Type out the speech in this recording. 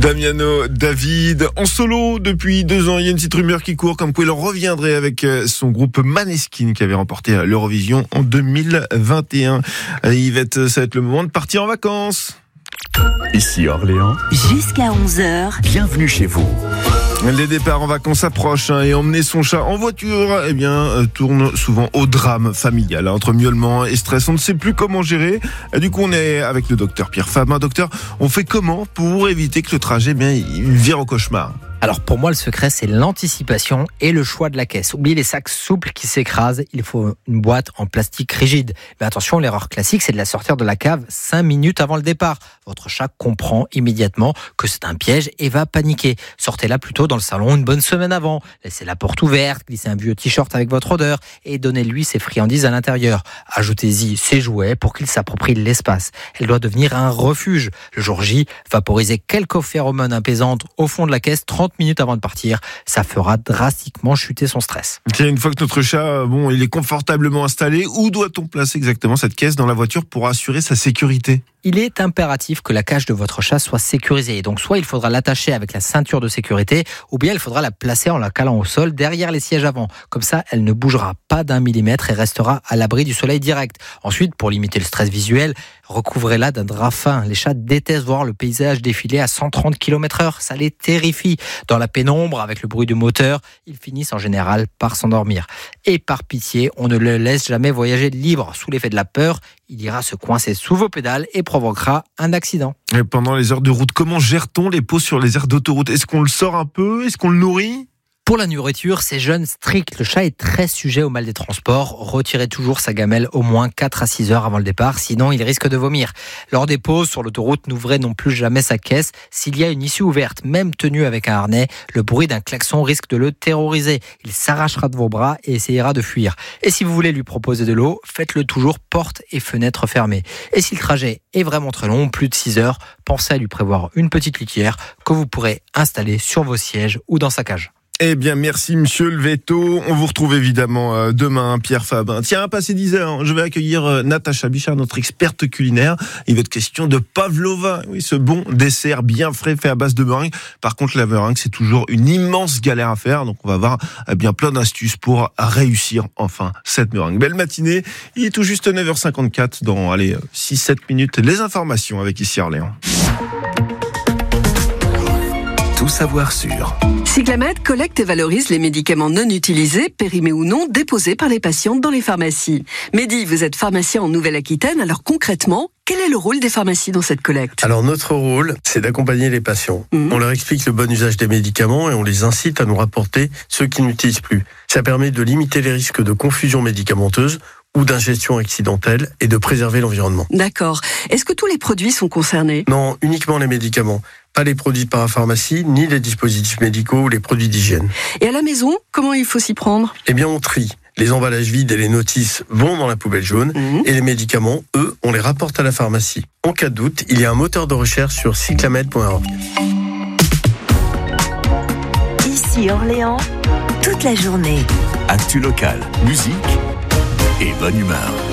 Damiano David, en solo depuis 2 ans. Il y a une petite rumeur qui court comme quoi il reviendrait avec son groupe Maneskin qui avait remporté l'Eurovision en 2021. Yvette, ça va être le moment de partir en vacances. Ici Orléans. Jusqu'à 11h. Bienvenue chez vous. Les départs en vacances approchent et emmener son chat en voiture tourne souvent au drame familial. Entre miaulement et stress, on ne sait plus comment gérer. Du coup, on est avec le docteur Pierre Fabin. Docteur, on fait comment pour éviter que le trajet il vire au cauchemar ? Alors pour moi, le secret, c'est l'anticipation et le choix de la caisse. Oubliez les sacs souples qui s'écrasent, il faut une boîte en plastique rigide. Mais attention, l'erreur classique, c'est de la sortir de la cave 5 minutes avant le départ. Votre chat comprend immédiatement que c'est un piège et va paniquer. Sortez-la plutôt dans le salon une bonne semaine avant. Laissez la porte ouverte, glissez un vieux t-shirt avec votre odeur et donnez-lui ses friandises à l'intérieur. Ajoutez-y ses jouets pour qu'il s'approprie l'espace. Elle doit devenir un refuge. Le jour J, vaporisez quelques phéromones apaisantes au fond de la caisse 30 minutes avant de partir, ça fera drastiquement chuter son stress. Une fois que notre chat, il est confortablement installé, où doit-on placer exactement cette caisse dans la voiture pour assurer sa sécurité ? Il est impératif que la cage de votre chat soit sécurisée. Donc soit il faudra l'attacher avec la ceinture de sécurité, ou bien il faudra la placer en la calant au sol derrière les sièges avant. Comme ça, elle ne bougera pas d'1 millimètre et restera à l'abri du soleil direct. Ensuite, pour limiter le stress visuel, recouvrez-la d'un drap fin. Les chats détestent voir le paysage défiler à 130 km/h. Ça les terrifie. Dans la pénombre, avec le bruit du moteur, ils finissent en général par s'endormir. Et par pitié, on ne le laisse jamais voyager libre. Sous l'effet de la peur, il ira se coincer sous vos pédales et provoquera un accident. Et pendant les heures de route, comment gère-t-on les pauses sur les aires d'autoroute ? Est-ce qu'on le sort un peu ? Est-ce qu'on le nourrit ? Pour la nourriture, c'est jeune strict. Le chat est très sujet au mal des transports. Retirez toujours sa gamelle au moins 4 à 6 heures avant le départ, sinon il risque de vomir. Lors des pauses sur l'autoroute, n'ouvrez non plus jamais sa caisse. S'il y a une issue ouverte, même tenue avec un harnais, le bruit d'un klaxon risque de le terroriser. Il s'arrachera de vos bras et essayera de fuir. Et si vous voulez lui proposer de l'eau, faites-le toujours porte et fenêtre fermées. Et si le trajet est vraiment très long, plus de 6 heures, pensez à lui prévoir une petite litière que vous pourrez installer sur vos sièges ou dans sa cage. Eh bien, merci Monsieur Levetto. On vous retrouve évidemment demain, Pierre Fabin. Tiens, passé 10 heures, je vais accueillir Natacha Bichard, notre experte culinaire. Et votre question de pavlova. Oui, ce bon dessert bien frais fait à base de meringue. Par contre, la meringue, c'est toujours une immense galère à faire. Donc, on va avoir bien plein d'astuces pour réussir enfin cette meringue. Belle matinée. Il est tout juste 9h54 dans 6-7 minutes. Les informations avec Ici Orléans. Tout savoir sur Cyclamed collecte et valorise les médicaments non utilisés, périmés ou non, déposés par les patients dans les pharmacies. Mehdi, vous êtes pharmacien en Nouvelle-Aquitaine, alors concrètement, quel est le rôle des pharmacies dans cette collecte ? Alors notre rôle, c'est d'accompagner les patients. On leur explique le bon usage des médicaments et on les incite à nous rapporter ceux qui n'utilisent plus. Ça permet de limiter les risques de confusion médicamenteuse ou d'ingestion accidentelle et de préserver l'environnement. D'accord. Est-ce que tous les produits sont concernés ? Non, uniquement les médicaments. Pas les produits de parapharmacie, ni les dispositifs médicaux ou les produits d'hygiène. Et à la maison, comment il faut s'y prendre ? Eh bien, on trie. Les emballages vides et les notices vont dans la poubelle jaune et les médicaments, eux, on les rapporte à la pharmacie. En cas de doute, il y a un moteur de recherche sur cyclamed.org. Ici Orléans, toute la journée. Actu local, musique et bonne humeur.